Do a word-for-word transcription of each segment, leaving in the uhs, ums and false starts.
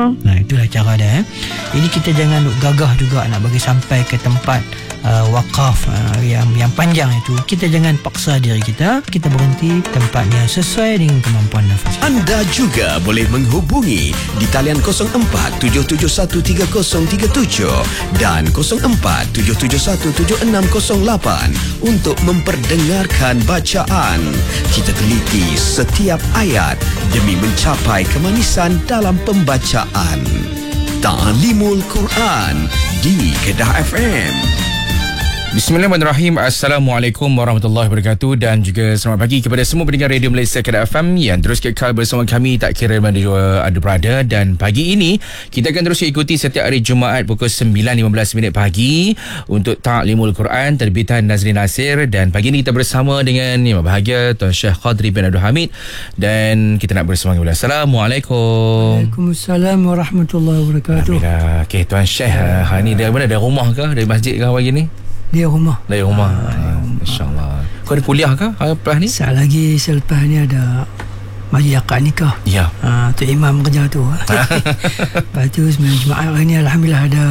Nah, itulah cara dia. Eh. Ini kita jangan gagah juga nak bagi sampai ke tempat uh, wakaf uh, yang yang panjang itu. Kita jangan paksa diri kita. Kita berhenti tempat yang sesuai dengan kemampuan nafas. Anda juga boleh menghubungi di talian kosong empat tujuh tujuh satu tiga kosong tiga tujuh dan kosong empat tujuh tujuh satu tujuh enam kosong lapan untuk memperdengarkan bacaan. Kita teliti setiap ayat demi mencapai kemanisan dalam pembacaan. Ta'limul Quran di Kedah F M. Bismillahirrahmanirrahim. Assalamualaikum warahmatullahi wabarakatuh dan juga selamat pagi kepada semua pendengar Radio Malaysia Kedah F M yang terus kekal bersama kami tak kira mana ada berada. Dan pagi ini kita akan terus ikuti setiap hari Jumaat pukul sembilan lima belas minit pagi untuk Ta'limul Quran terbitan Nazrin Nasir. Dan pagi ini kita bersama dengan yang berbahagia Tuan Syekh Qadri bin Abdul Hamid dan kita nak bersama kepada Assalamualaikum. Waalaikumsalam warahmatullahi wabarakatuh. Alhamdulillah. Okey Tuan Syekh, ya. Hari ni dari mana? Dari rumah ke? Dari masjid ke pagi ni? Dia rumah. Dari rumah. Ah, Masya-Allah. Kau ada kuliah ke lepas ni? Sekejap lagi selepas ni ada majlis akad nikah. Ya. Ha, tu imam kerja tu. Lepas tu sembilan Jumaat hari ni alhamdulillah ada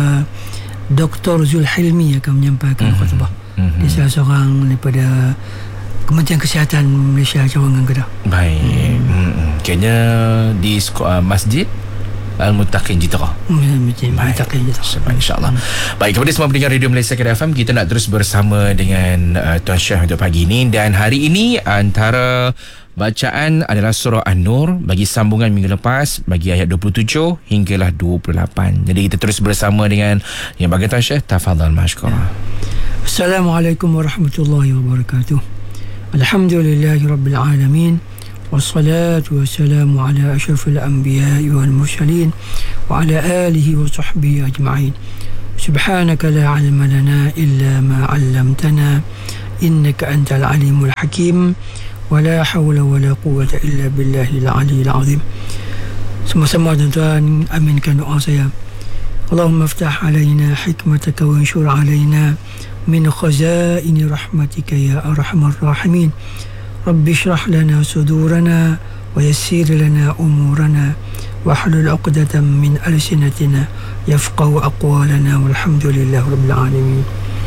Doktor Zulhilmi akan menyampaikan mm-hmm. khutbah. Mm-hmm. Dia salah seorang daripada Kementerian Kesihatan Malaysia Cawangan Kedah. Baik. Hmm. Kayaknya di sekolah, uh, masjid Al-Muttaqin Jitra. Al-Muttaqin Jitra. InsyaAllah. Baik, kepada semua pendengar Radio Malaysia Kedah F M, kita nak terus bersama dengan uh, Tuan Syekh untuk pagi ini. Dan hari ini antara bacaan adalah surah An-Nur bagi sambungan minggu lepas bagi ayat dua puluh tujuh hinggalah dua puluh lapan. Jadi kita terus bersama dengan yang bagi Tuan Syekh. Tafadhal mashkura. Assalamualaikum warahmatullahi wabarakatuh. Alhamdulillahirabbil alamin. والصلاة والسلام على أشرف الأنبياء والمرسلين وعلى آله وصحبه أجمعين. سبحانك لا علم لنا إلا ما علمتنا إنك أنت العليم الحكيم ولا حول ولا قوة إلا بالله العلي العظيم. Sama-sama tuan-tuan aminkan doa saya. Allahumma aftah alaina hikmataka wa anshur alaina min khazaini rahmatika ya arhamar rahimin. رب اشرح لنا صدورنا ويسر لنا أمورنا واحلل عقدة من ألسنتنا يفقه أقوالنا والحمد لله رب العالمين.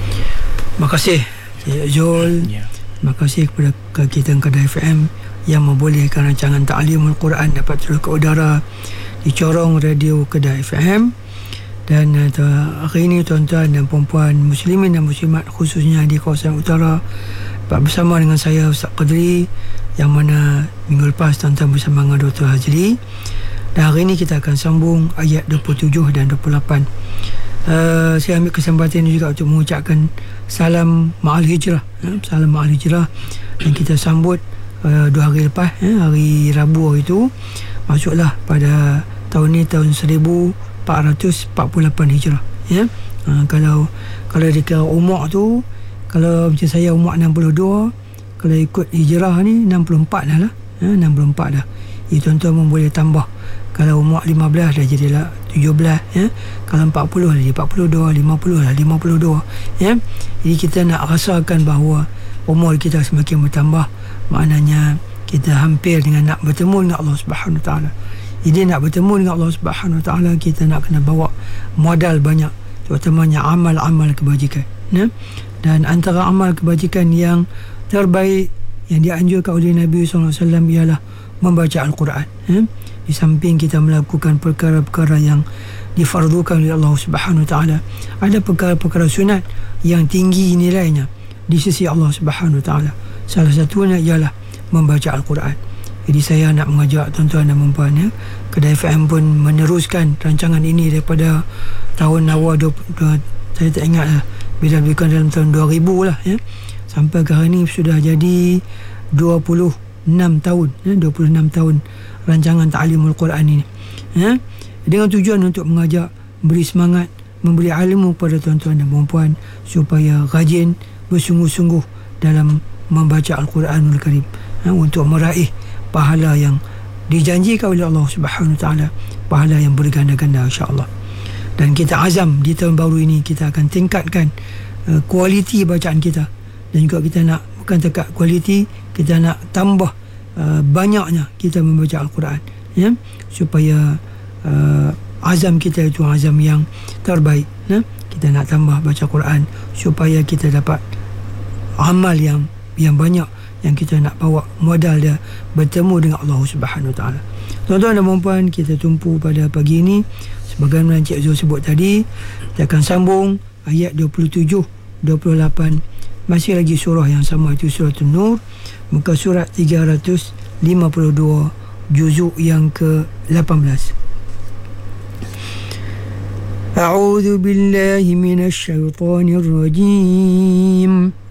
Terima kasih Cik Zul. Terima kasih kepada kita Kedah F M yang membolehkan rancangan Ta'limul Quran dapat terus ke udara di corong radio Kedah F M. Dan uh, hari ini tuan-tuan dan puan-puan muslimin dan muslimat khususnya di kawasan utara bersama dengan saya Ustaz Qadri, yang mana minggu lepas tuan-tuan bersama dengan Doktor Hazli. Dan hari ini kita akan sambung ayat dua puluh tujuh dan dua puluh lapan. Uh, saya ambil kesempatan ini juga untuk mengucapkan salam Ma'al Hijrah, eh, salam Ma'al Hijrah yang kita sambut uh, dua hari lepas, eh, hari Rabu hari itu. Masuklah pada tahun ni tahun seribu empat ratus empat puluh lapan Hijrah, ya. Uh, kalau kalau dikira umur tu, kalau macam saya umur enam puluh dua, kalau ikut hijrah ni enam puluh empat dah lah, ha, enam puluh empat dah. Jadi tuan-tuan pun boleh tambah. Kalau umur lima belas dah jadilah tujuh belas, ya. Kalau empat puluh dah jadi empat puluh dua, lima puluh dah lima puluh dua, ya. Jadi kita nak rasakan bahawa umur kita semakin bertambah, maknanya kita hampir dengan nak bertemu dengan Allah Subhanahu Wa Taala. Jadi nak bertemu dengan Allah Subhanahu Wa Taala, kita nak kena bawa modal banyak, terutamanya amal-amal kebajikan, ya. Dan antara amal kebajikan yang terbaik yang dianjurkan oleh Nabi sallallahu alaihi wasallam ialah membaca Al-Quran, eh? Di samping kita melakukan perkara-perkara yang difardukan oleh Allah Subhanahu Wa Taala, ada perkara-perkara sunat yang tinggi nilainya di sisi Allah Subhanahu Wa Taala. Salah satunya ialah membaca Al-Quran. Jadi saya nak mengajak tuan-tuan dan puan-puan, ya, Kedah F M pun meneruskan rancangan ini daripada tahun awal dua puluh, saya tak ingat lah, bila lebih kurang dalam tahun dua ribu lah, ya. Sampai ke hari ini sudah jadi dua puluh enam tahun, ya, dua puluh enam tahun rancangan Ta'limul Quran ini, ya, dengan tujuan untuk mengajak, memberi semangat, memberi ilmu kepada tuan-tuan dan puan-puan supaya rajin, bersungguh-sungguh dalam membaca Al-Quranul Karim, ya, untuk meraih pahala yang dijanjikan oleh Allah Subhanahu Wa Taala, pahala yang berganda-ganda insya-Allah. Dan kita azam di tahun baru ini kita akan tingkatkan uh, kualiti bacaan kita, dan juga kita nak bukan dekat kualiti, kita nak tambah uh, banyaknya kita membaca Al-Quran, ya, supaya uh, azam kita itu azam yang terbaik. Nah, kita nak tambah baca Quran supaya kita dapat amal yang yang banyak, yang kita nak bawa modal dia bertemu dengan Allah Subhanahu Wa Taala. Tuan-tuan dan puan-puan, kita tumpu pada pagi ini sebagaimana Encik Zul sebut tadi. Kita akan sambung ayat dua puluh tujuh, dua puluh lapan, masih lagi surah yang sama, itu surah An-Nur, muka surat tiga ratus lima puluh dua, juzuk yang ke lapan belas. A'udzu billahi minasy syaithanir rajim.